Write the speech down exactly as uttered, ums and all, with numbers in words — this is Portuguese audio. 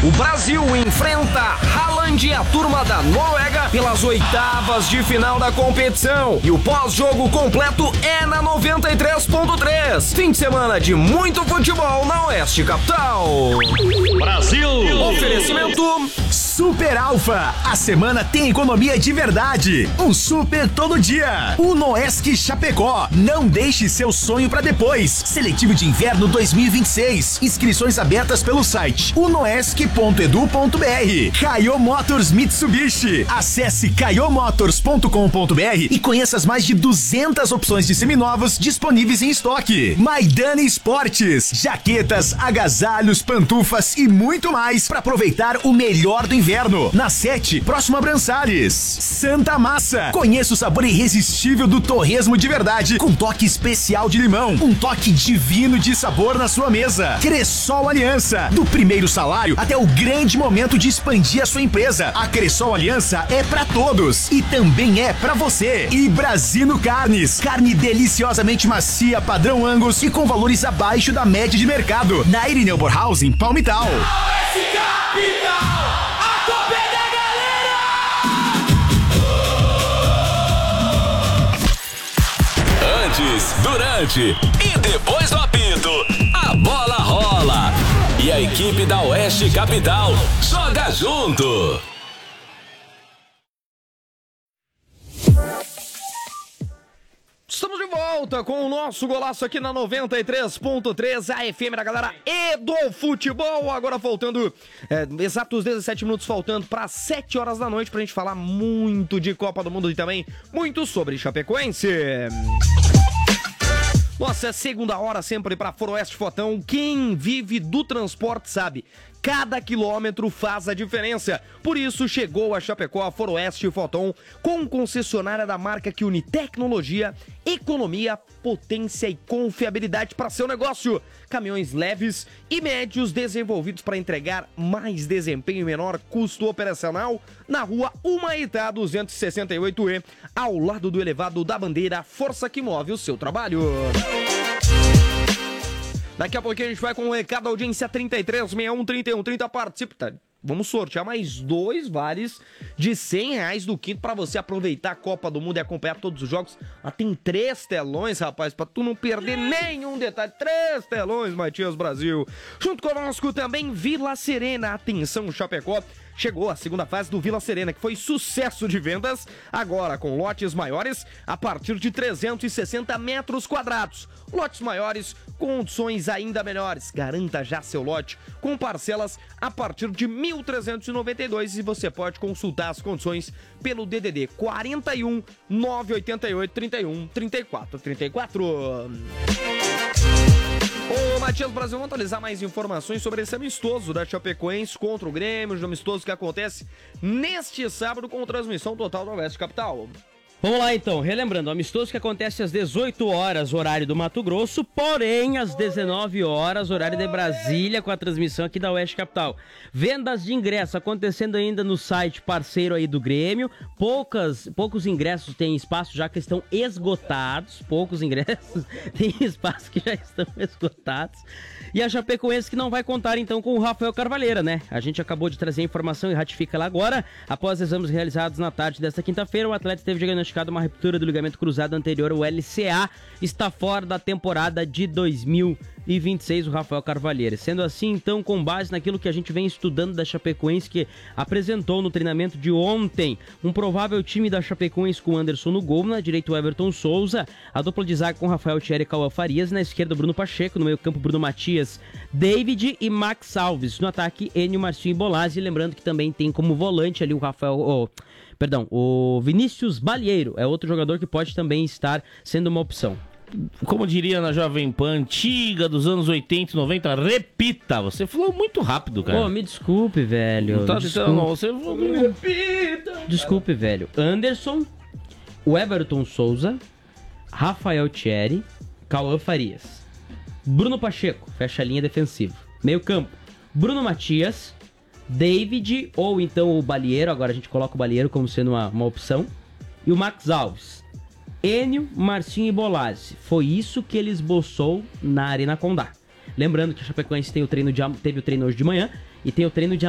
O Brasil enfrenta Haaland e a turma da Noruega pelas oitavas de final da competição. E o pós-jogo completo é na noventa e três ponto três. Fim de semana de muito futebol na Oeste Capital. Brasil! Oferecimento Super Alfa. A semana tem economia de verdade. Um super todo dia. Unoesc Chapecó. Não deixe seu sonho para depois. Seletivo de inverno dois mil e vinte e seis. Inscrições abertas pelo site unoesc ponto edu ponto br. Caio Motors Mitsubishi. Acesse caio motors ponto com ponto br e conheça as mais de duzentas opções de seminovos disponíveis em estoque. Maidana Esportes. Jaquetas, agasalhos, pantufas e muito mais para aproveitar o melhor do inverno. Na sete, próximo a Brançares. Santa Massa. Conheça o sabor irresistível do torresmo de verdade, com toque especial de limão. Um toque divino de sabor na sua mesa. Cressol Aliança. Do primeiro salário até o grande momento de expandir a sua empresa. A Cressol Aliança é pra todos e também é pra você. E Brasino Carnes. Carne deliciosamente macia, padrão Angus e com valores abaixo da média de mercado. Na Irineu Borhausen, Palmital. Oeste Capital! A Copa é da galera! Antes, durante e depois do apito, a bola rola. E a equipe da Oeste Capital joga junto. Estamos de volta com o nosso golaço aqui na noventa e três ponto três, a F M da galera e do futebol. Agora faltando é, exatos dezessete minutos, faltando para sete horas da noite, pra gente falar muito de Copa do Mundo e também muito sobre Chapecoense. Nossa, segunda hora sempre para Foroeste Fotão. Quem vive do transporte sabe, cada quilômetro faz a diferença. Por isso chegou a Chapecó, a Foroeste Fotão, com concessionária da marca que une tecnologia, economia, potência e confiabilidade para seu negócio. Caminhões leves e médios desenvolvidos para entregar mais desempenho e menor custo operacional na rua Humaitá duzentos e sessenta e oito E, ao lado do elevado da bandeira, força que move o seu trabalho. Daqui a pouquinho a gente vai com o recado da audiência trinta e três, sessenta e um, trinta e um, trinta, participa. Tá? Vamos sortear mais dois vales de cem reais do quinto pra você aproveitar a Copa do Mundo e acompanhar todos os jogos. Lá tem três telões, rapaz, pra tu não perder nenhum detalhe. Três telões, Matias Brasil. Junto conosco também Vila Serena. Atenção, Chapecó. Chegou a segunda fase do Vila Serena, que foi sucesso de vendas, agora com lotes maiores a partir de trezentos e sessenta metros quadrados. Lotes maiores, condições ainda melhores. Garanta já seu lote com parcelas a partir de mil trezentos e noventa e dois e você pode consultar as condições pelo D D D quarenta e um, nove oito oito, trinta e um, trinta e quatro, trinta e quatro. Ô, Matias Brasil, vamos atualizar mais informações sobre esse amistoso da Chapecoense contra o Grêmio, de amistoso que acontece neste sábado com transmissão total da Oeste Capital. Vamos lá então, relembrando, amistoso que acontece às dezoito horas, horário do Mato Grosso, porém às dezenove horas, horário de Brasília, com a transmissão aqui da Oeste Capital. Vendas de ingressos acontecendo ainda no site parceiro aí do Grêmio, poucas, poucos ingressos têm espaço já que estão esgotados, poucos ingressos têm espaço que já estão esgotados. E a Chapecoense que não vai contar então com o Rafael Carvalheira, né? A gente acabou de trazer a informação e ratifica ela agora. Após exames realizados na tarde desta quinta-feira, o atleta teve diagnosticado uma ruptura do ligamento cruzado anterior, o L C A, está fora da temporada de dois mil e vinte e seis, o Rafael Carvalheira. Sendo assim, então, com base naquilo que a gente vem estudando da Chapecoense, que apresentou no treinamento de ontem, um provável time da Chapecoense com Anderson no gol, na direita o Everton Souza, a dupla de zaga com Rafael Thierry e Cauã Farias, na esquerda Bruno Pacheco, no meio campo Bruno Matias, David e Max Alves, no ataque Enio Marcinho e Bolazzi, lembrando que também tem como volante ali o Rafael... Oh, perdão, o Vinícius Balieiro, é outro jogador que pode também estar sendo uma opção. Como diria na Jovem Pan antiga dos anos oitenta e noventa, repita. Você falou muito rápido, cara. Pô, me desculpe, velho. Não tá desculpe. não, você falou... Repita. Desculpe, velho. Anderson, o Everton Souza, Rafael Thierry, Cauã Farias, Bruno Pacheco, fecha a linha defensiva. Meio campo, Bruno Matias, David ou então o Balieiro, agora a gente coloca o Balieiro como sendo uma, uma opção, e o Max Alves. Enio, Marcinho e Bolazzi. Foi isso que ele esboçou na Arena Condá. Lembrando que a Chapecoense tem o treino de, teve o treino hoje de manhã e tem o treino de